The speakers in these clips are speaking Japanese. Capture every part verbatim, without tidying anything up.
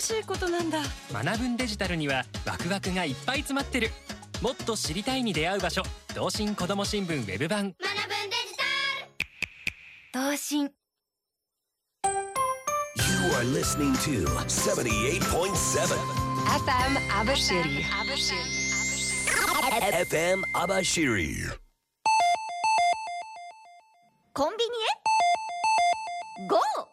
しいことなんだ。 学ぶんデジタルにはワクワクがいっぱい詰まってる。もっと知りたいに出会う場所、同心こども新聞ウェブ版。 学ぶんデジタル。 同心。 You are listening to seventy-eight point seven エフエム Abashiri。 エフエム Abashiri。 コンビニへ ゴー。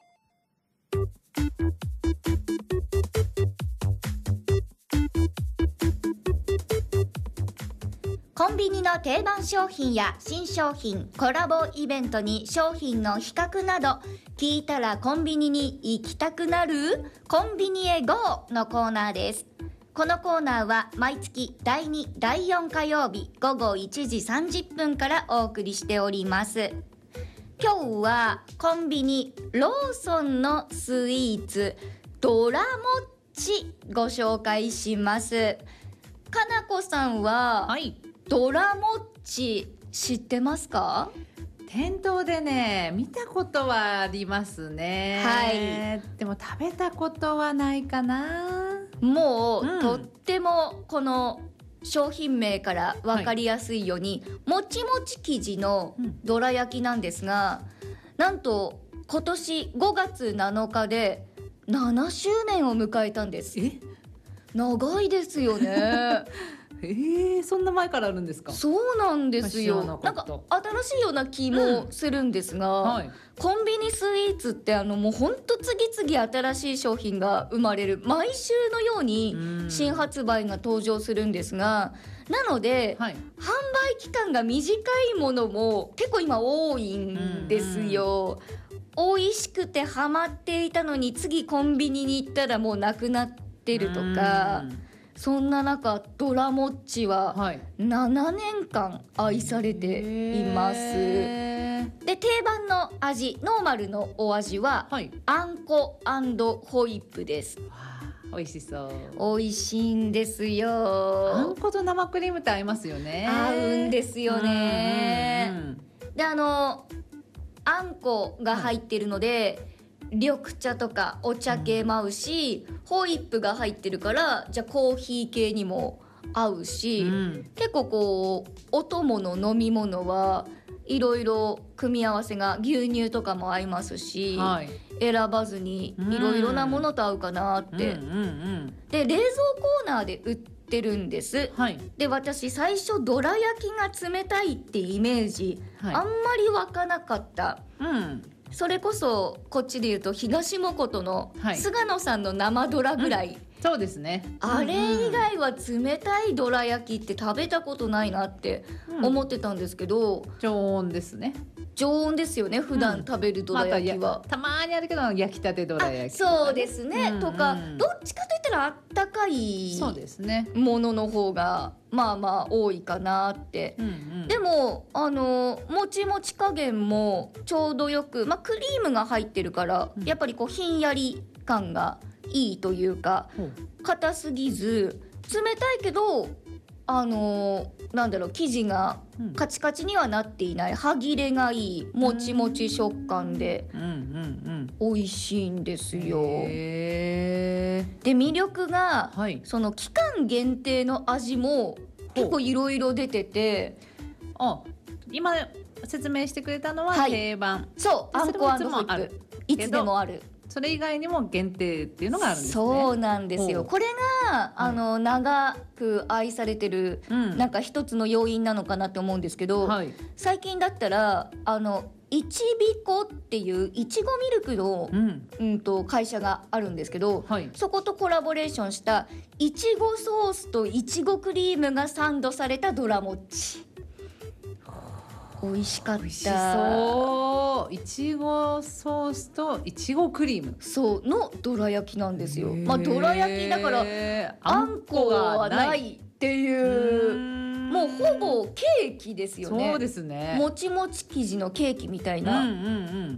コンビニの定番商品や新商品、コラボイベントに商品の比較など、聞いたらコンビニに行きたくなるコンビニへ ゴー のコーナーです。このコーナーは毎月だいに、だいよん火曜日午後いちじさんじゅっぷんからお送りしております。今日はコンビニローソンのスイーツドラモッチご紹介します。かなこさんは、 はい、 ドラモッチ知ってますか？ 店頭でね見たことはありますね。 はい。 でも食べたことはないかな。 もう、 うん、 とってもこの商品名から分かりやすいように、はい、もちもち生地のどら焼きなんですが、うん、なんと今年ごがつなのかでななしゅうねんを迎えたんです。 え、 長いですよね。 えー、そんな前からあるんですか？ そうなんですよ。 ななんか新しいような気もするんですが、うん、はい、コンビニスイーツってあのもうほんと次々新しい商品が生まれる、毎週のように新発売が登場するんですが、なので、はい、販売期間が短いものも結構今多いんですよ。美味しくてハマっていたのに次コンビニに行ったらもうなくなってるとか、そんな中ドラモッチはななねんかん愛されています、はい、で定番の味、ノーマルのお味は、はい、あんこ&ホイップです。 美味しそう。 美味しいんですよ。 あんこと生クリームって合いますよね。 合うんですよね、うんうんうん、であのあんこが入ってるので、はい、緑茶とかお茶系も合うし、うん、ホイップが入ってるからじゃあコーヒー系にも合うし、うん、結構こうお供の飲み物はいろいろ組み合わせが、牛乳とかも合いますし、はい、選ばずにいろいろなものと合うかなって、うんうんうんうん、で冷蔵コーナーで売ってるんです、はい、で私最初どら焼きが冷たいってイメージ、はい、あんまり湧かなかった、うん、それこそこっちで言うと東本の菅野さんの生ドラぐらい、はい、うん、そうですね、あれ以外は冷たいどら焼きって食べたことないなって思ってたんですけど、うん、 常温ですね。 常温ですよね、普段食べるどら焼きは、 うん、たまにあるけど焼きたてどら焼きとか、ね、そうですね、うんうん、とかどっちかといったらあったかいものの方がまあまあ多いかなって、うんうん、でもあのもちもち加減もちょうどよく、まあ、クリームが入ってるから、うん、やっぱりこうひんやり感がいいというか、硬すぎず冷たいけどあのー、なんだろう、生地がカチカチにはなっていない、歯切れがいいもちもち食感で美味しいんですよ。で魅力が、はい、その期間限定の味も結構いろいろ出てて、 あ、今説明してくれたのは定番、はい、 そうあんこ&ホイップいつでもある。 それ以外にも限定っていうのがあるんですね。 そうなんですよ。これがあの長く愛されてる、うん、なんか一つの要因なのかなって思うんですけど、はい、最近だったらあのいちびこっていういちごミルクの、うんうん、と会社があるんですけど、はい、そことコラボレーションしたいちごソースといちごクリームがサンドされたドラモッチ、美味しかった。美味しそう。いちごソースといちごクリームそうのどら焼きなんですよ。まあどら焼きだからあんこはないっていう、もうほぼケーキですよね。 そうですね。 もちもち生地のケーキみたいな、うんうんうん、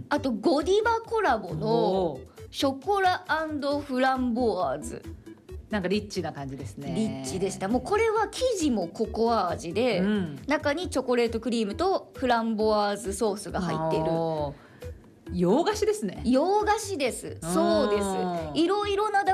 あとゴディバコラボのショコラ&フランボワーズ、 なんかリッチな感じですね。 リッチでした。もうこれは生地もココア味で、うん、中にチョコレートクリームとフランボワーズソースが入っている洋菓子ですね。 洋菓子です。そうです。いろいろな